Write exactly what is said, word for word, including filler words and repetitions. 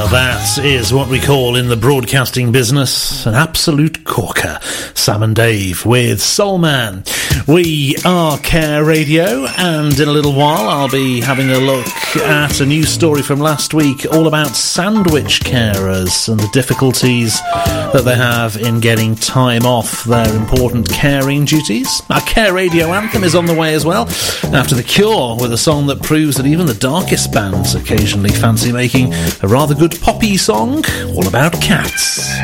That is what we call in the broadcasting business an absolute corker. Sam and Dave with Soul Man. We are Care Radio, and in a little while I'll be having a look at a news story from last week all about sandwich carers and the difficulties that they have in getting time off their important caring duties. Our Care Radio anthem is on the way as well, after The Cure with a song that proves that even the darkest bands occasionally fancy making a rather good poppy song all about cats.